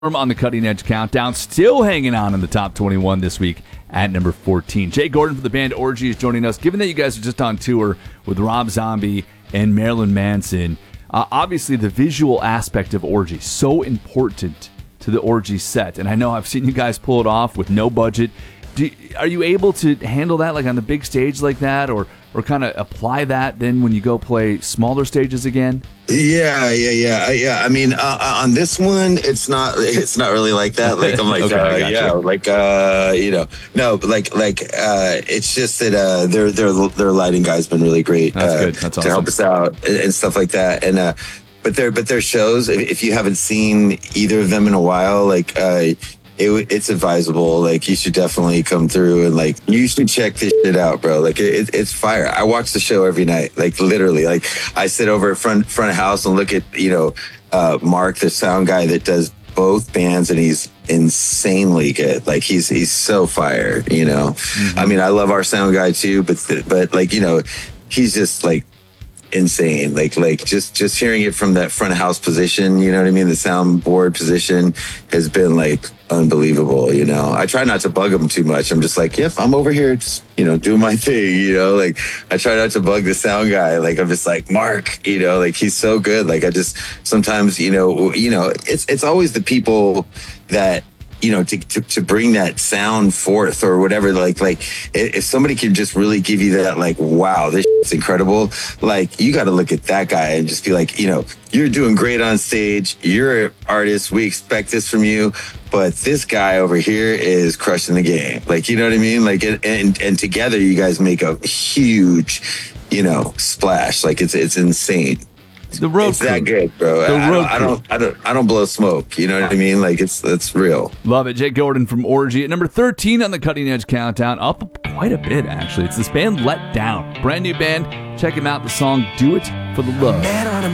on the Cutting Edge Countdown, still hanging on in the top 21 this week at number 14. Jay Gordon from the band Orgy is joining us. Given that you guys are just on tour with Rob Zombie and Marilyn Manson, obviously the visual aspect of Orgy so important to the Orgy set, and I know I've seen you guys pull it off with no budget. Are you able to handle that like on the big stage like that, or kind of apply that then when you go play smaller stages again? Yeah. I mean, on this one, it's not really like that. Like I'm like, it's just that their lighting guy's been really great. That's good. That's awesome. To help us out and stuff like that. And but their shows, if you haven't seen either of them in a while, like it's advisable. Like you should definitely come through and like you should check this shit out, bro. Like it's fire. I watch the show every night. Like literally, like I sit over at front of house and look at Mark, the sound guy that does both bands, and he's insanely good. Like he's so fire. Mm-hmm. I mean, I love our sound guy too, but like he's just like insane. Like just hearing it from that front of house position, you know what I mean? The soundboard position has been like unbelievable. I try not to bug him too much. I'm just like, yep, I'm over here just, doing my thing, like I try not to bug the sound guy. Like I'm just like, Mark, like he's so good. Like I just sometimes, it's always the people that to bring that sound forth or whatever, like if somebody can just really give you that, like, wow, this is incredible. Like you got to look at that guy and just be like, you're doing great on stage. You're an artist. We expect this from you, but this guy over here is crushing the game. Like, you know what I mean? Like, and together you guys make a huge, splash. Like it's insane. The road it's that good, bro. I don't blow smoke. You know what I mean? Like it's real. Love it. Jay Gordon from Orgy at number 13 on the Cutting Edge Countdown, up quite a bit actually. It's this band Let Down, brand new band. Check him out. The song "Do It for the Love."